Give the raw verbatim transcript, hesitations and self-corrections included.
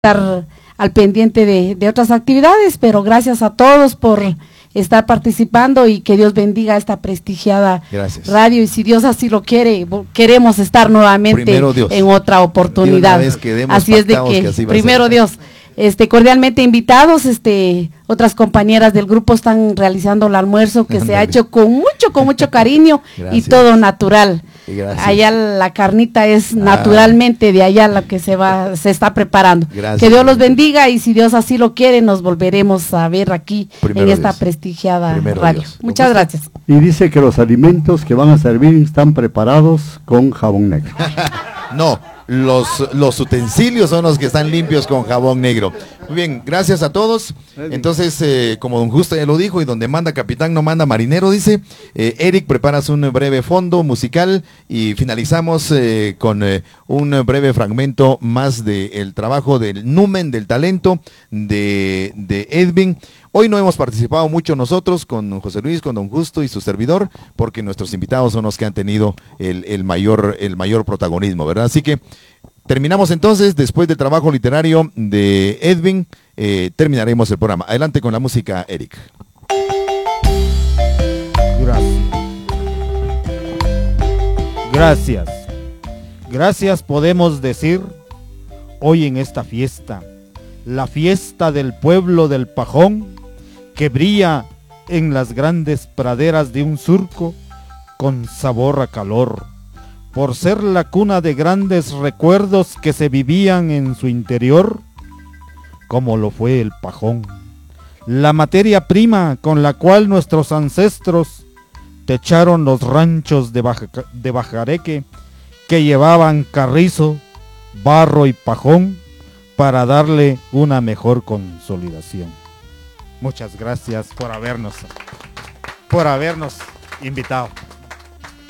estar al pendiente de, de otras actividades, pero gracias a todos por estar participando y que Dios bendiga esta prestigiada Gracias. radio, y si Dios así lo quiere, queremos estar nuevamente en otra oportunidad. Así es de que, que primero Dios, este cordialmente invitados, este otras compañeras del grupo están realizando el almuerzo que se ha hecho con mucho, con mucho cariño y todo natural. Gracias. Allá la carnita es naturalmente ah. de allá la que se va, se está preparando. Gracias. Que Dios los bendiga y si Dios así lo quiere nos volveremos a ver aquí Primero en esta Dios. prestigiada Primero radio. Dios. Muchas gracias. Y dice que los alimentos que van a servir están preparados con jabón negro. No, los, los utensilios son los que están limpios con jabón negro. Muy bien, gracias a todos. Entonces, eh, como don Justo ya lo dijo, y donde manda capitán no manda marinero, dice, eh, Eric, preparas un breve fondo musical y finalizamos eh, con eh, un breve fragmento más del trabajo del numen, del talento de, de Edwin. Hoy no hemos participado mucho nosotros con don José Luis, con don Justo y su servidor, porque nuestros invitados son los que han tenido el, el, mayor, el mayor protagonismo, ¿verdad? Así que terminamos entonces, después del trabajo literario de Edwin, eh, terminaremos el programa. Adelante con la música, Eric. Gracias. Gracias. Gracias podemos decir hoy en esta fiesta, la fiesta del pueblo del Pajón, que brilla en las grandes praderas de un surco con sabor a calor, por ser la cuna de grandes recuerdos que se vivían en su interior, como lo fue el Pajón, la materia prima con la cual nuestros ancestros techaron los ranchos de, Baja, de Bajareque, que llevaban carrizo, barro y pajón para darle una mejor consolidación. Muchas gracias por habernos, por habernos invitado.